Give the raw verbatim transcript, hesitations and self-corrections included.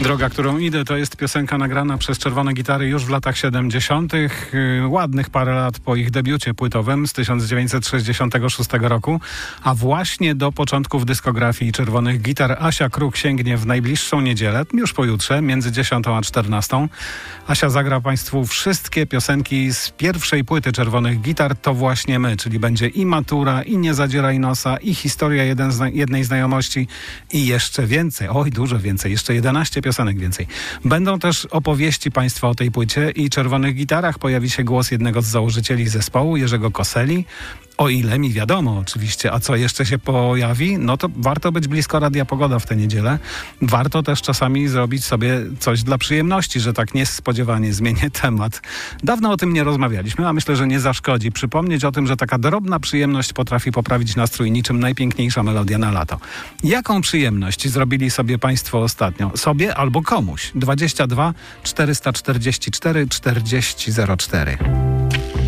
Droga, którą idę, to jest piosenka nagrana przez Czerwone Gitary już w latach siedemdziesiątych. Ładnych parę lat po ich debiucie płytowym z tysiąc dziewięćset sześćdziesiątego szóstego roku. A właśnie do początków dyskografii Czerwonych Gitar Asia Kruk sięgnie w najbliższą niedzielę, już pojutrze, między dziesiątą a czternastą. Asia zagra Państwu wszystkie piosenki z pierwszej płyty Czerwonych Gitar, To właśnie my, czyli będzie i Matura, i Nie zadzieraj nosa, i Historia jeden zna- jednej znajomości i jeszcze więcej. Oj, dużo więcej. Jeszcze jedenaście piosenek więcej. Będą też opowieści Państwa o tej płycie i Czerwonych Gitarach. Pojawi się głos jednego z założycieli zespołu, Jerzego Koseli. O ile mi wiadomo oczywiście, a co jeszcze się pojawi, no to warto być blisko Radia Pogoda w tę niedzielę. Warto też czasami zrobić sobie coś dla przyjemności, że tak niespodziewanie zmienię temat. Dawno o tym nie rozmawialiśmy, a myślę, że nie zaszkodzi przypomnieć o tym, że taka drobna przyjemność potrafi poprawić nastrój niczym najpiękniejsza melodia na lato. Jaką przyjemność zrobili sobie Państwo ostatnio? Sobie albo komuś? dwadzieścia dwa czterysta czterdzieści cztery czterdzieści zero cztery.